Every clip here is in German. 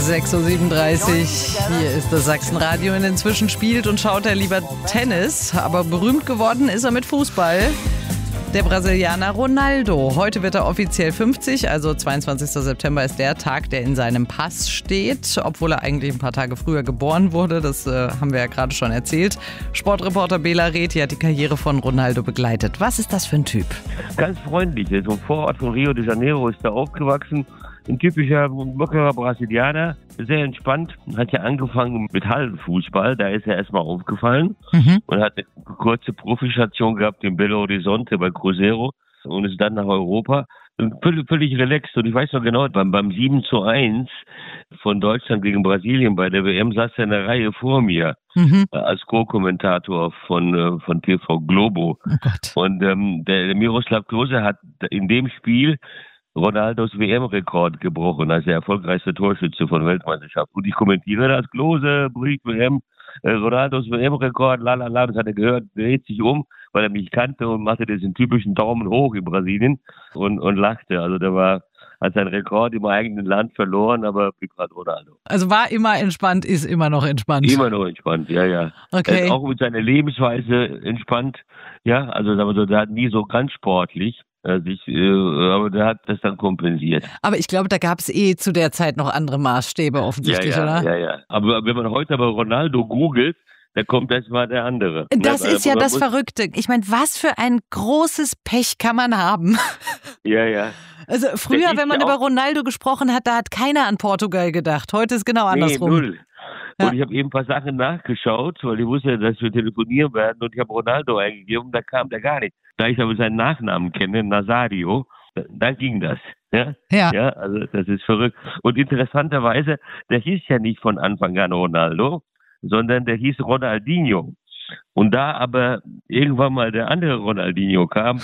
6.37 Uhr, hier ist das Sachsenradio. Und inzwischen spielt und schaut er lieber Tennis, aber berühmt geworden ist er mit Fußball. Der Brasilianer Ronaldo. Heute wird er offiziell 50, also 22. September ist der Tag, der in seinem Pass steht, obwohl er eigentlich ein paar Tage früher geboren wurde. Das haben wir ja gerade schon erzählt. Sportreporter Bela Reti hat die Karriere von Ronaldo begleitet. Was ist das für ein Typ? Ganz freundlich. Er ist im Vorort von Rio de Janeiro, ist da aufgewachsen. Ein typischer, lockerer Brasilianer, sehr entspannt. Hat ja angefangen mit Hallenfußball, da ist er erstmal aufgefallen und hat eine kurze Profistation gehabt in Belo Horizonte bei Cruzeiro und ist dann nach Europa. Und völlig relaxed. Und ich weiß noch genau, beim 7:1 von Deutschland gegen Brasilien bei der WM saß er eine Reihe vor mir als Co-Kommentator von TV Globo. Oh Gott. Und der Miroslav Klose hat in dem Spiel Ronaldos WM-Rekord gebrochen, als der erfolgreichste Torschütze von Weltmeisterschaft. Und ich kommentiere das, Klose bricht WM, Ronaldos WM-Rekord, lalala, das hat er gehört, dreht sich um, weil er mich kannte und machte diesen typischen Daumen hoch in Brasilien und lachte. Also der hat seinen Rekord im eigenen Land verloren, aber wie gerade Ronaldo. Also war immer entspannt, ist immer noch entspannt. Immer noch entspannt, ja. Okay. Er ist auch mit seiner Lebensweise entspannt, ja, also der hat nie so ganz sportlich. Aber der hat das dann kompensiert. Aber ich glaube, da gab es zu der Zeit noch andere Maßstäbe offensichtlich, oder? Ja. Aber wenn man heute aber Ronaldo googelt, da kommt erstmal der andere. Das ist ja das Verrückte. Ich meine, was für ein großes Pech kann man haben? Ja. Also früher, wenn man über Ronaldo gesprochen hat, da hat keiner an Portugal gedacht. Heute ist genau andersrum. Nee, null. Ja. Und ich habe eben ein paar Sachen nachgeschaut, weil ich wusste, dass wir telefonieren werden und ich habe Ronaldo eingegeben und da kam der gar nicht. Da ich aber seinen Nachnamen kenne, Nazario, dann ging das. Ja, also das ist verrückt. Und interessanterweise, der hieß ja nicht von Anfang an Ronaldo, sondern der hieß Ronaldinho. Und da aber irgendwann mal der andere Ronaldinho kam,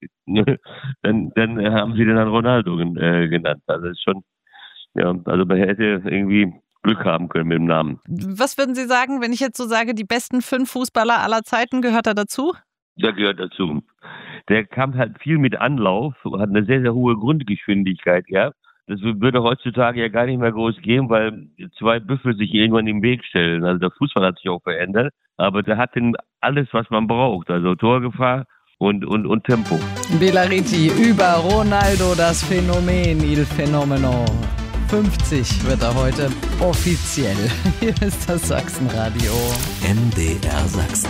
dann haben sie den dann Ronaldo genannt. Also ist schon, also man hätte irgendwie Glück haben können mit dem Namen. Was würden Sie sagen, wenn ich jetzt so sage, die besten 5 Fußballer aller Zeiten, gehört er dazu? Der gehört dazu. Der kam halt viel mit Anlauf, hat eine sehr, sehr hohe Grundgeschwindigkeit gehabt. Das würde heutzutage ja gar nicht mehr groß gehen, weil 2 Büffel sich irgendwann im Weg stellen. Also der Fußball hat sich auch verändert, aber der hat alles, was man braucht. Also Torgefahr und Tempo. Bela Reti über Ronaldo, das Phänomen, il fenomeno. 50 wird er heute offiziell. Hier ist das Sachsenradio. MDR Sachsen.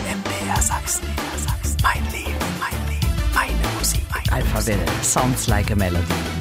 Mein Leben, meine Musik. Alpha Welle. Sounds like a melody.